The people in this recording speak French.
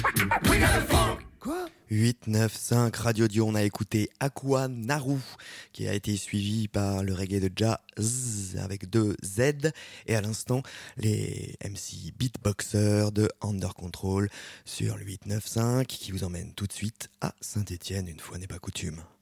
Quoi 895 Radio Dion, on a écouté Aqua Naru, qui a été suivi par le reggae de Jazz avec 2 Z, et à l'instant les MC beatboxers de Under Control sur le 895 qui vous emmène tout de suite à Saint-Étienne, une fois n'est pas coutume.